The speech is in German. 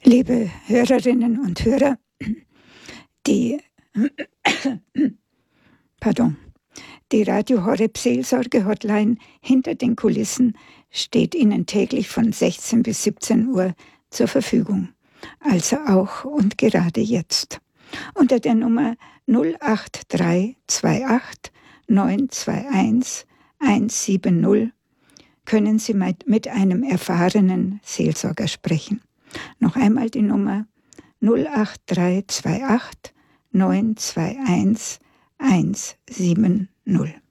Liebe Hörerinnen und Hörer, die Radio Horeb Seelsorge Hotline hinter den Kulissen steht Ihnen täglich von 16 bis 17 Uhr zur Verfügung. Also auch und gerade jetzt. Unter der Nummer 08328 921 170 können Sie mit einem erfahrenen Seelsorger sprechen. Noch einmal die Nummer 08328 921 170.